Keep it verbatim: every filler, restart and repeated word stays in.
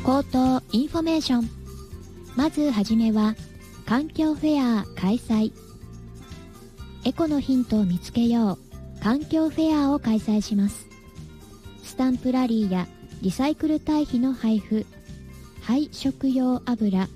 口頭インフォメーション。まずはじめは環境フェア開催。エコのヒントを見つけよう環境フェアを開催します。スタンプラリーやリサイクル堆肥の配布、廃食用油